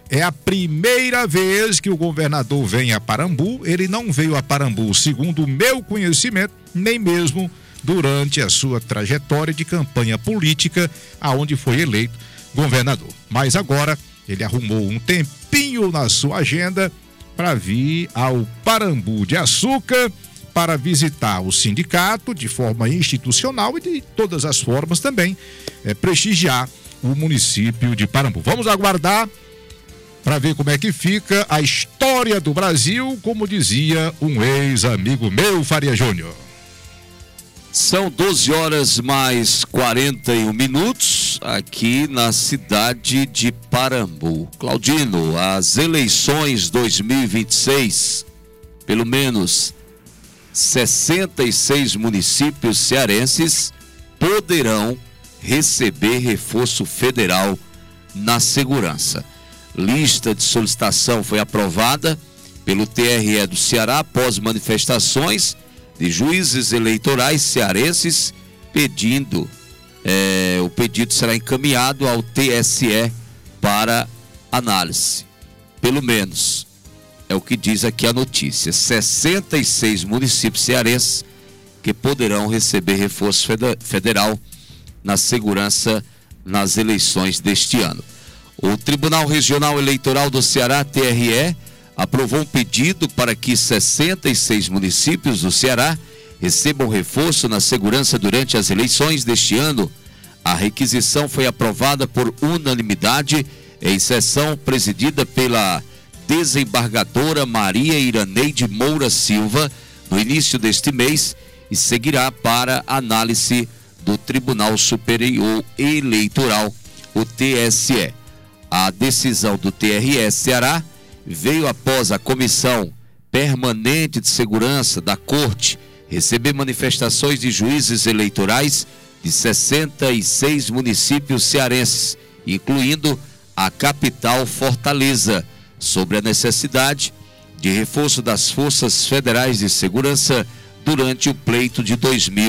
É a primeira vez que o governador vem a Parambu. Ele não veio a Parambu, segundo o meu conhecimento, nem mesmo durante a sua trajetória de campanha política, aonde foi eleito governador. Mas agora ele arrumou um tempinho na sua agenda para vir ao Parambu de Açúcar para visitar o sindicato de forma institucional e de todas as formas também prestigiar o município de Parambu. Vamos aguardar para ver como é que fica a história do Brasil, como dizia um ex-amigo meu, Faria Júnior. São 12 horas mais 41 minutos aqui na cidade de Parambu. Claudino, as eleições 2026, pelo menos 66 municípios cearenses poderão receber reforço federal na segurança. Lista de solicitação foi aprovada pelo TRE do Ceará após manifestações de juízes eleitorais cearenses pedindo, o pedido será encaminhado ao TSE para análise. Pelo menos, é o que diz aqui a notícia, 66 municípios cearenses que poderão receber reforço federal na segurança nas eleições deste ano. O Tribunal Regional Eleitoral do Ceará, TRE, aprovou um pedido para que 66 municípios do Ceará recebam reforço na segurança durante as eleições deste ano. A requisição foi aprovada por unanimidade em sessão presidida pela desembargadora Maria Iraneide Moura Silva no início deste mês e seguirá para análise do Tribunal Superior Eleitoral, o TSE. A decisão do TRE Ceará veio após a Comissão Permanente de Segurança da Corte receber manifestações de juízes eleitorais de 66 municípios cearenses, incluindo a capital Fortaleza, sobre a necessidade de reforço das Forças Federais de Segurança durante o pleito de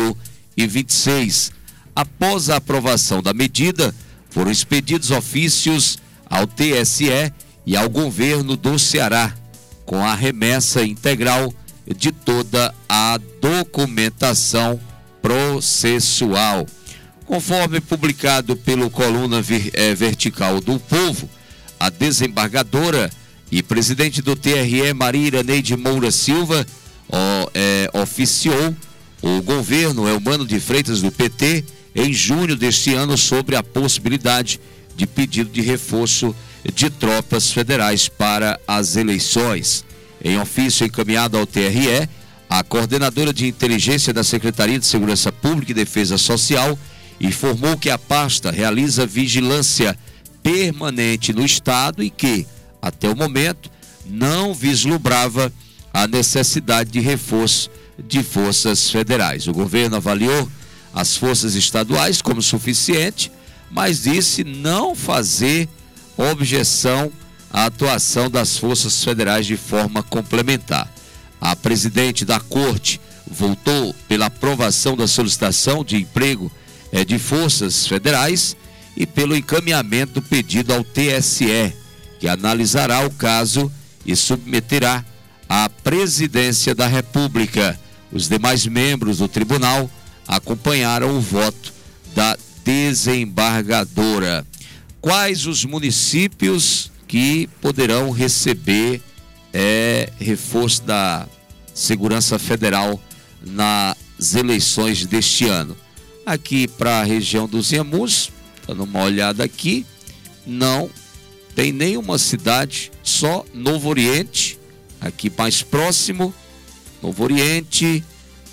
2026. Após a aprovação da medida, foram expedidos ofícios ao TSE e ao governo do Ceará, com a remessa integral de toda a documentação processual. Conforme publicado pelo Coluna Vertical do Povo, a desembargadora e presidente do TRE, Maria Iraneide Moura Silva, oficiou o governo Elmano de Freitas do PT em junho deste ano sobre a possibilidade de pedido de reforço de tropas federais para as eleições. Em ofício encaminhado ao TRE, a coordenadora de inteligência da Secretaria de Segurança Pública e Defesa Social informou que a pasta realiza vigilância permanente no estado e que, até o momento, não vislumbrava a necessidade de reforço de forças federais. O governo avaliou as forças estaduais como suficiente, mas disse não fazer objeção à atuação das forças federais de forma complementar. A presidente da Corte votou pela aprovação da solicitação de emprego de forças federais e pelo encaminhamento do pedido ao TSE, que analisará o caso e submeterá à Presidência da República. Os demais membros do tribunal acompanharam o voto da desembargadora. Quais os municípios que poderão receber reforço da Segurança Federal nas eleições deste ano? Aqui para a região dos Inhamuns, dando uma olhada aqui, não tem nenhuma cidade, só Novo Oriente, aqui mais próximo, Novo Oriente,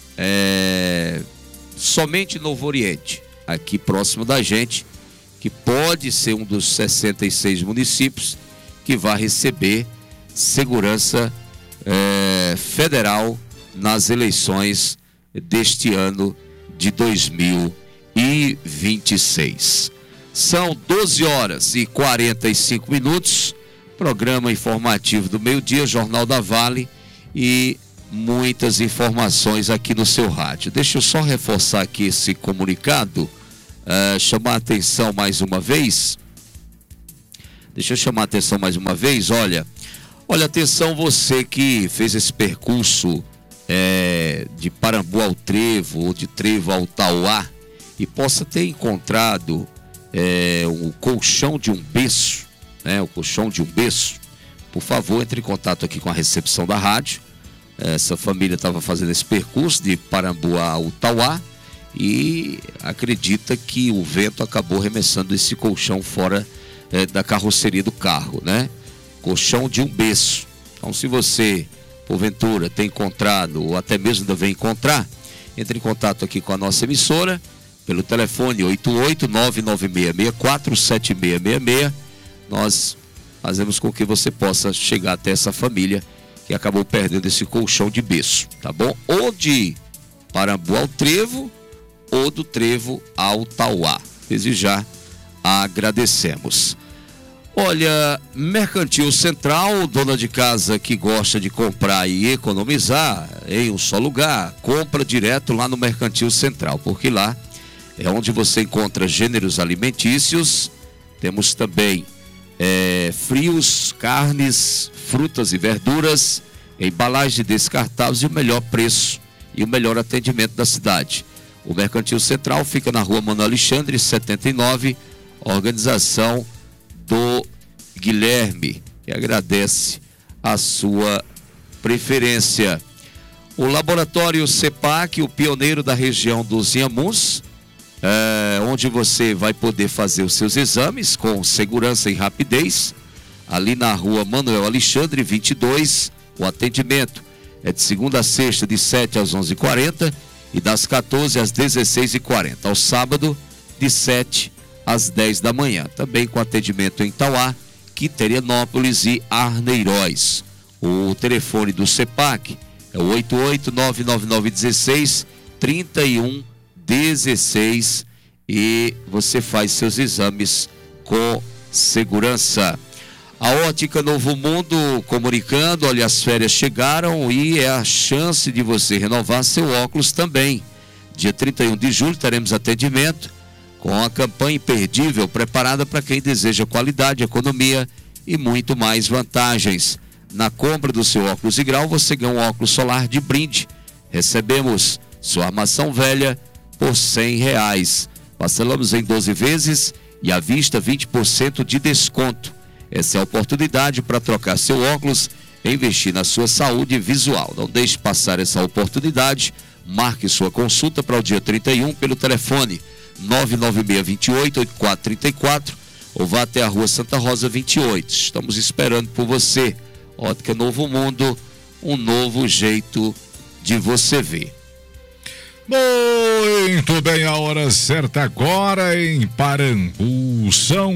somente Novo Oriente, aqui próximo da gente, que pode ser um dos 66 municípios que vai receber segurança federal nas eleições deste ano de 2026. São 12 horas e 45 minutos, programa informativo do meio-dia, Jornal da Vale, e muitas informações aqui no seu rádio. Deixa eu só reforçar aqui esse comunicado, chamar a atenção mais uma vez. Deixa eu chamar a atenção mais uma vez, olha, atenção você que fez esse percurso de Parambu ao Trevo, ou de Trevo ao Tauá, e possa ter encontrado o colchão de um berço, né? O colchão de um berço. Por favor, entre em contato aqui com a recepção da rádio. Essa família estava fazendo esse percurso de Parambu ao Tauá e acredita que o vento acabou arremessando esse colchão fora da carroceria do carro, né? Colchão de um berço. Então, se você, porventura, tem encontrado ou até mesmo ainda vem encontrar, entre em contato aqui com a nossa emissora pelo telefone 88-99664-7666. Nós fazemos com que você possa chegar até essa família que acabou perdendo esse colchão de berço, tá bom? Ou de Parambu ao Trevo, ou do Trevo ao Tauá. Desde já agradecemos. Olha, Mercantil Central, dona de casa que gosta de comprar e economizar em um só lugar, compra direto lá no Mercantil Central, porque lá é onde você encontra gêneros alimentícios. Temos também frios, carnes, frutas e verduras, embalagem descartáveis e o melhor preço e o melhor atendimento da cidade. O Mercantil Central fica na rua Mano Alexandre, 79, organização do Guilherme, que agradece a sua preferência. O Laboratório CEPAC, o pioneiro da região dos Inhamuns, onde você vai poder fazer os seus exames com segurança e rapidez, ali na rua Manuel Alexandre, 22. O atendimento é de segunda a sexta, de 7 às 11h40 e das 14 às 16h40. Ao sábado, de 7 às 10 da manhã. Também com atendimento em Tauá, Quiterianópolis e Arneiroz. O telefone do CEPAC é o 88-99916-3116 e você faz seus exames com segurança. A Ótica Novo Mundo comunicando, olha, as férias chegaram e é a chance de você renovar seu óculos também. Dia 31 de julho teremos atendimento com a campanha imperdível preparada para quem deseja qualidade, economia e muito mais vantagens. Na compra do seu óculos de grau, você ganha um óculos solar de brinde. Recebemos sua armação velha por R$100. Parcelamos em 12 vezes e à vista 20% de desconto. Essa é a oportunidade para trocar seu óculos e investir na sua saúde visual. Não deixe passar essa oportunidade. Marque sua consulta para o dia 31 pelo telefone 99628-8434 ou vá até a rua Santa Rosa 28. Estamos esperando por você. Ótica Novo Mundo, um novo jeito de você ver. Muito bem, a hora certa agora em Parambu, são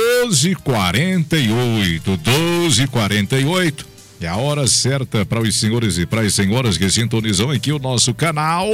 12h48, 12h48. É a hora certa para os senhores e para as senhoras que sintonizam aqui o nosso canal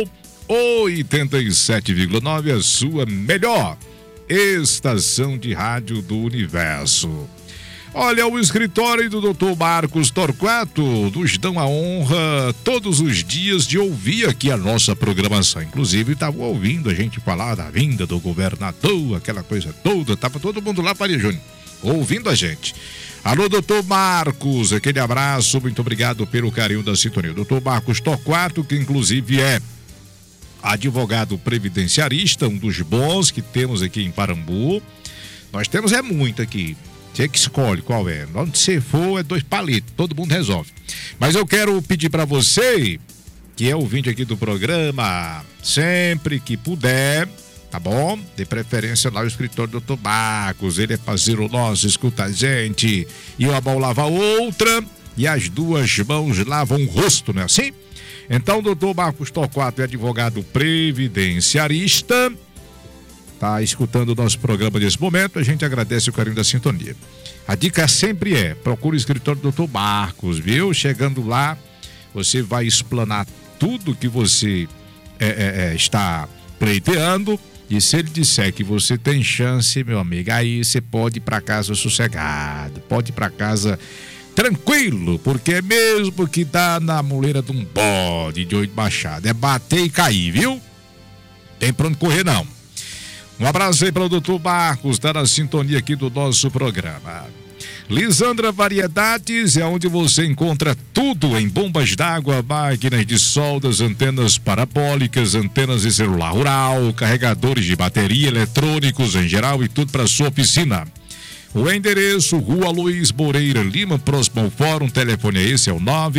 87,9, a sua melhor estação de rádio do universo. Olha, o escritório do Dr. Marcos Torquato nos dão a honra todos os dias de ouvir aqui a nossa programação. Inclusive, estavam ouvindo a gente falar da vinda do governador, aquela coisa toda. Tava todo mundo lá, Faria Júnior, ouvindo a gente. Alô, doutor Marcos, aquele abraço, muito obrigado pelo carinho da sintonia. Doutor Marcos Torquato, que inclusive é advogado previdenciarista, um dos bons que temos aqui em Parambu. Nós temos muito aqui. Você que escolhe qual é. Onde você for é 2 palitos, todo mundo resolve. Mas eu quero pedir para você, que é ouvinte aqui do programa, sempre que puder, tá bom? De preferência lá o escritório do Dr. Marcos, ele é parceiro nosso, escuta a gente. E uma mão lava a outra e as duas mãos lavam o rosto, não é assim? Então o Dr. Marcos Torquato é advogado previdenciarista. Tá escutando o nosso programa nesse momento, a gente agradece o carinho da sintonia. A dica sempre é, procure o escritório do Dr. Marcos, viu? Chegando lá, você vai explanar tudo que você está pleiteando, e se ele disser que você tem chance, meu amigo, aí você pode ir para casa sossegado, pode ir para casa tranquilo, porque é mesmo que dá na moleira de um bode de 8 baixado, é bater e cair, viu? Tem pra onde correr não. Um abraço aí para o doutor Marcos, tá na sintonia aqui do nosso programa. Lisandra Variedades é onde você encontra tudo em bombas d'água, máquinas de soldas, antenas parabólicas, antenas de celular rural, carregadores de bateria, eletrônicos em geral e tudo para sua oficina. O endereço, Rua Luiz Moreira Lima, próximo ao Fórum. Telefone é esse, é o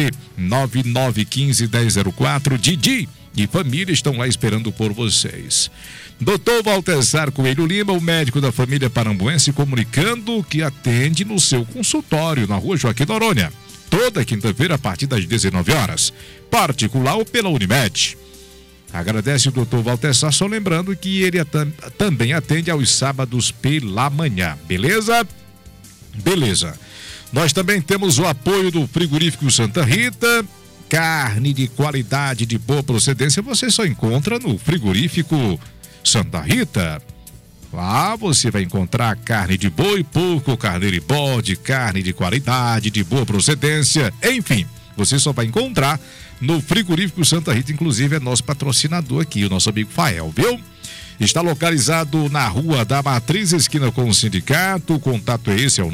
99915-1004. Didi e família estão lá esperando por vocês. Dr. Valtesar Coelho Lima, o médico da família parambuense, comunicando que atende no seu consultório na Rua Joaquim Noronha, toda quinta-feira a partir das 19 horas, particular ou pela Unimed. Agradece o Dr. Valtesar, só lembrando que ele também atende aos sábados pela manhã, beleza? Beleza. Nós também temos o apoio do Frigorífico Santa Rita. Carne de qualidade, de boa procedência, você só encontra no Frigorífico Santa Rita. Lá você vai encontrar carne de boi, porco, carneiro e bode, carne de qualidade, de boa procedência, enfim, você só vai encontrar no Frigorífico Santa Rita. Inclusive é nosso patrocinador aqui, o nosso amigo Fael, viu? Está localizado na Rua da Matriz, esquina com o Sindicato. O contato é esse, é o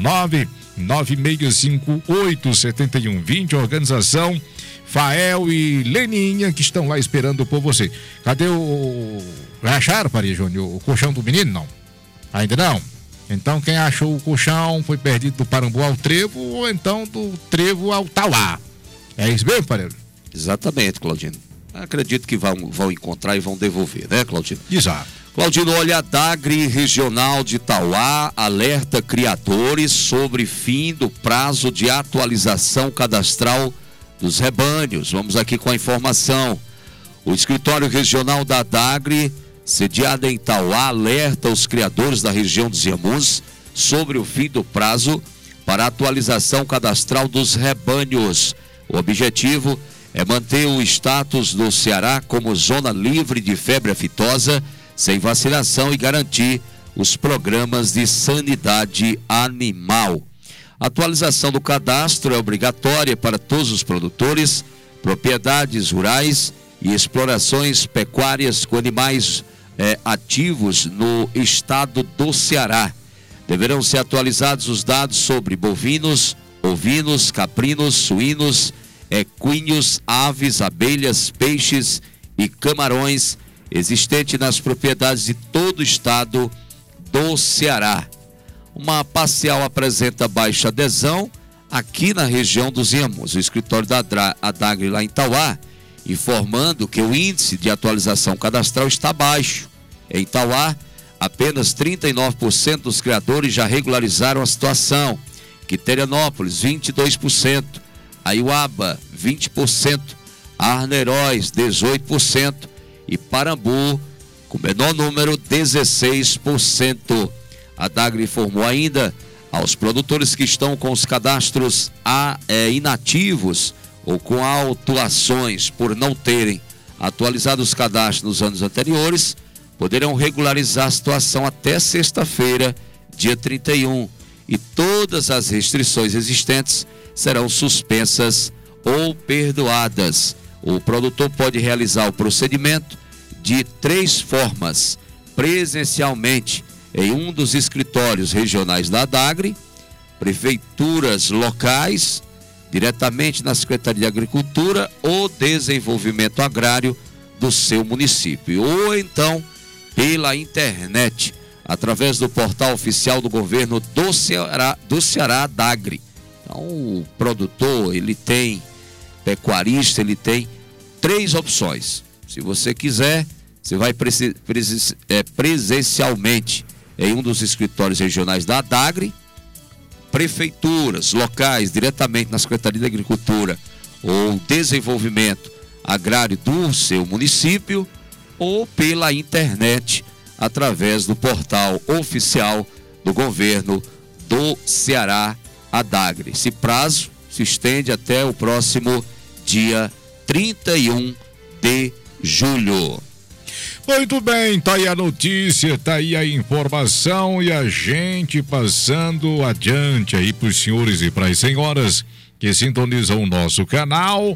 996587120, organização Fael e Leninha, que estão lá esperando por você. Cadê o... Acharam, Faria Júnior, o colchão do menino? Não. Ainda não? Então quem achou o colchão foi perdido do Parambu ao Trevo, ou então do Trevo ao Tauá. É isso mesmo, Faria? Exatamente, Claudino. Acredito que vão encontrar e vão devolver, né, Claudino? Exato. Claudino, olha, a Dagri Regional de Tauá alerta criadores sobre fim do prazo de atualização cadastral dos rebanhos. Vamos aqui com a informação. O escritório regional da Dagri, sediado em Tauá, alerta os criadores da região dos Inhamuns sobre o fim do prazo para atualização cadastral dos rebanhos. O objetivo é manter o status do Ceará como zona livre de febre aftosa, sem vacinação, e garantir os programas de sanidade animal. A atualização do cadastro é obrigatória para todos os produtores, propriedades rurais e explorações pecuárias com animais ativos no estado do Ceará. Deverão ser atualizados os dados sobre bovinos, ovinos, caprinos, suínos, equinos, aves, abelhas, peixes e camarões existentes nas propriedades de todo o estado do Ceará. Uma parcial apresenta baixa adesão aqui na região dos Inhamuns. O escritório da Dagri lá em Tauá, informando que o índice de atualização cadastral está baixo. Em Tauá, apenas 39% dos criadores já regularizaram a situação. Quiterianópolis, 22%. Aiuaba, 20%. Arneiroz, 18%. E Parambu, com menor número, 16%. A Dagri informou ainda aos produtores que estão com os cadastros inativos ou com autuações por não terem atualizado os cadastros nos anos anteriores, poderão regularizar a situação até sexta-feira, dia 31, e todas as restrições existentes serão suspensas ou perdoadas. O produtor pode realizar o procedimento de 3 formas: presencialmente em um dos escritórios regionais da Dagri, prefeituras locais, diretamente na Secretaria de Agricultura ou Desenvolvimento Agrário do seu município, ou então pela internet, através do portal oficial do governo do Ceará Dagri. Então, o produtor, ele tem, pecuarista, ele tem 3 opções. Se você quiser, você vai presencialmente em um dos escritórios regionais da Dagri, prefeituras locais, diretamente na Secretaria de Agricultura ou Desenvolvimento Agrário do seu município, ou pela internet, através do portal oficial do governo do Ceará, a Dagri. Esse prazo se estende até o próximo dia 31 de julho. Muito bem, tá aí a notícia, tá aí a informação e a gente passando adiante aí pros senhores e pras senhoras que sintonizam o nosso canal.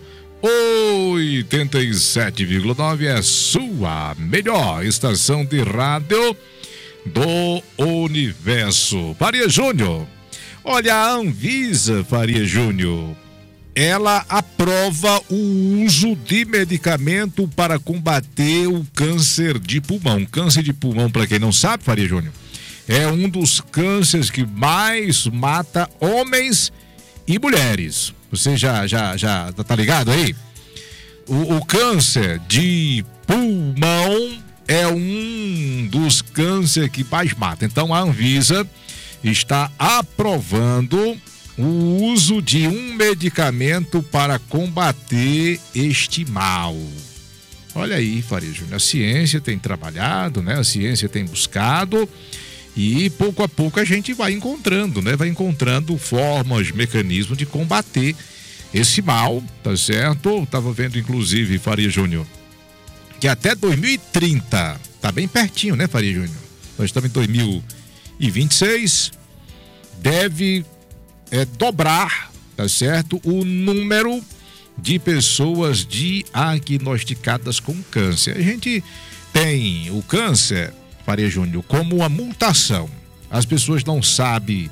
87,9 é a sua melhor estação de rádio do universo. Faria Júnior, Olha, a Anvisa, Faria Júnior, ela aprova o uso de medicamento para combater o câncer de pulmão. Câncer de pulmão, para quem não sabe, Faria Júnior, é um dos cânceres que mais mata homens e mulheres. Você já tá ligado aí? O câncer de pulmão é um dos cânceres que mais mata. Então a Anvisa está aprovando o uso de um medicamento para combater este mal. Olha aí, Faria Júnior, a ciência tem trabalhado, né? A ciência tem buscado e pouco a pouco a gente vai encontrando, né? Vai encontrando formas, mecanismos de combater esse mal, tá certo? Eu tava vendo, inclusive, Faria Júnior, que até 2030, tá bem pertinho, né, Faria Júnior? Nós estamos em 2026, deve dobrar, tá certo? O número de pessoas diagnosticadas com câncer. A gente tem o câncer, Faria Júnior, como uma mutação. As pessoas não sabem,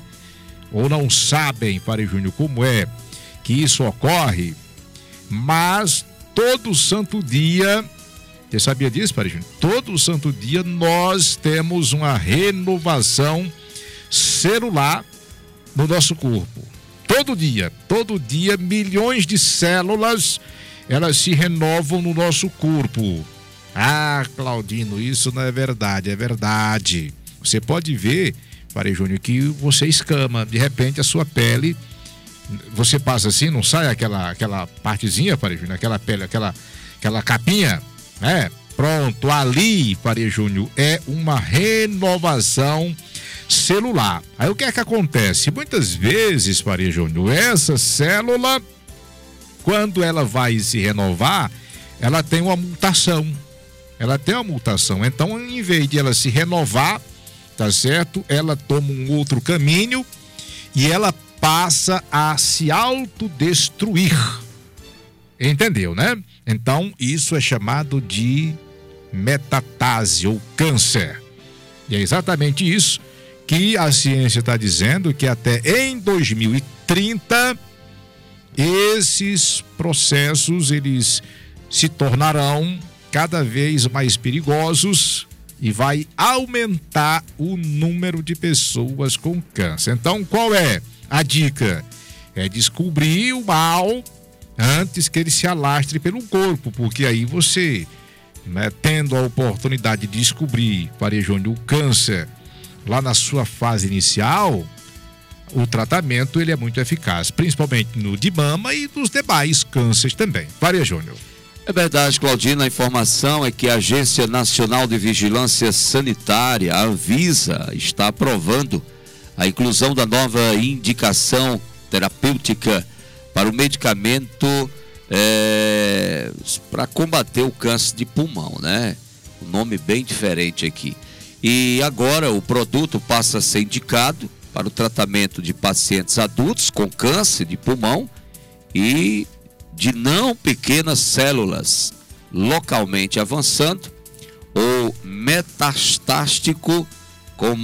Faria Júnior, como é que isso ocorre, mas todo santo dia, você sabia disso, Faria Júnior? Todo santo dia nós temos uma renovação celular no nosso corpo. Todo dia, milhões de células, elas se renovam no nosso corpo. Ah, Claudino, isso não é verdade, é verdade. Você pode ver, Faria Júnior, que você escama, de repente a sua pele, você passa assim, não sai aquela partezinha, Faria Júnior, aquela pele, aquela capinha, né? Pronto, ali, Faria Júnior, é uma renovação celular. Aí o que é que acontece? Muitas vezes, Faria Júnior, essa célula, quando ela vai se renovar, ela tem uma mutação. Então, em vez de ela se renovar, tá certo? Ela toma um outro caminho e ela passa a se autodestruir. Entendeu, né? Então, isso é chamado de metástase ou câncer. E é exatamente isso que a ciência está dizendo, que até em 2030 esses processos eles se tornarão cada vez mais perigosos e vai aumentar o número de pessoas com câncer. Então, qual é a dica? É descobrir o mal antes que ele se alastre pelo corpo, porque aí você, né, tendo a oportunidade de descobrir, Faria Júnior, o câncer lá na sua fase inicial, o tratamento ele é muito eficaz, principalmente no de mama e nos demais cânceres também. Faria Júnior. É verdade, Claudino, a informação é que a Agência Nacional de Vigilância Sanitária, a Anvisa, está aprovando a inclusão da nova indicação terapêutica para o medicamento para combater o câncer de pulmão, né? Um nome bem diferente aqui. E agora o produto passa a ser indicado para o tratamento de pacientes adultos com câncer de pulmão e de não pequenas células localmente avançando ou metastástico com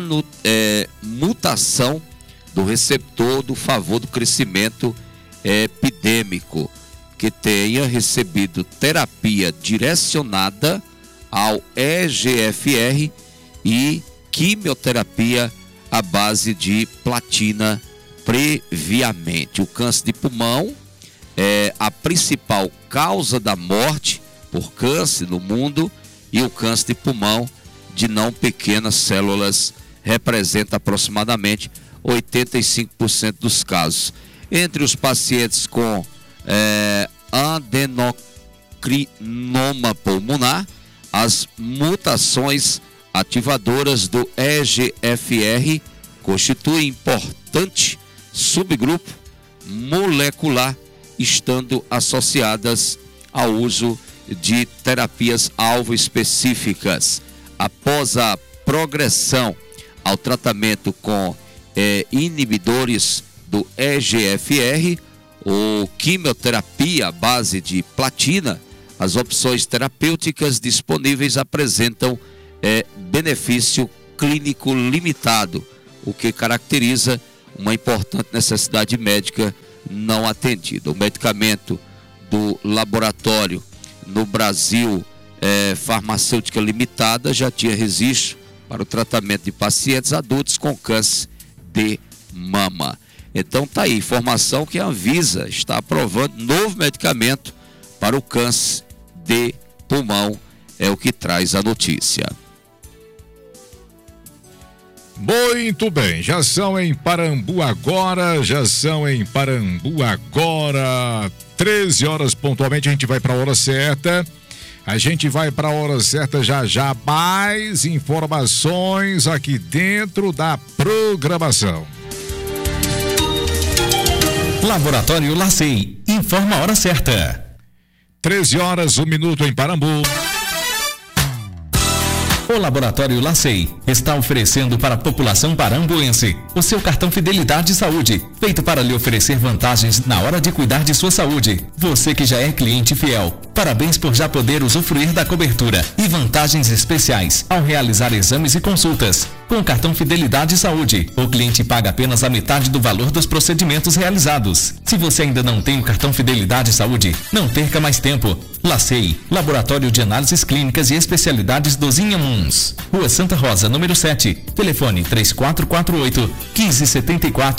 mutação do receptor do favor do crescimento epidêmico, que tenha recebido terapia direcionada ao EGFR e quimioterapia à base de platina previamente. O câncer de pulmão é a principal causa da morte por câncer no mundo e o câncer de pulmão de não pequenas células representa aproximadamente 85% dos casos. Entre os pacientes com adenocrinoma pulmonar, as mutações ativadoras do EGFR constituem importante subgrupo molecular, estando associadas ao uso de terapias-alvo específicas. Após a progressão ao tratamento com inibidores do EGFR ou quimioterapia à base de platina, as opções terapêuticas disponíveis apresentam benefício clínico limitado, o que caracteriza uma importante necessidade médica não atendida. O medicamento do laboratório no Brasil Farmacêutica Limitada já tinha registro para o tratamento de pacientes adultos com câncer de mama. Então tá aí, informação que a Anvisa está aprovando novo medicamento para o câncer de pulmão, é o que traz a notícia. Muito bem, já são em Parambu agora, 13 horas pontualmente, a gente vai para a hora certa. Já mais informações aqui dentro da programação. Laboratório LACEI, informa a hora certa. 13 horas, 1 minuto em Parambu. O Laboratório LACEI está oferecendo para a população parambuense o seu cartão Fidelidade Saúde, feito para lhe oferecer vantagens na hora de cuidar de sua saúde. Você que já é cliente fiel, parabéns por já poder usufruir da cobertura e vantagens especiais ao realizar exames e consultas. Com o cartão Fidelidade Saúde, o cliente paga apenas a metade do valor dos procedimentos realizados. Se você ainda não tem o cartão Fidelidade Saúde, não perca mais tempo. LACEI, Laboratório de Análises Clínicas e Especialidades dos Inhamuns. Rua Santa Rosa, número 7. Telefone 3448-1574.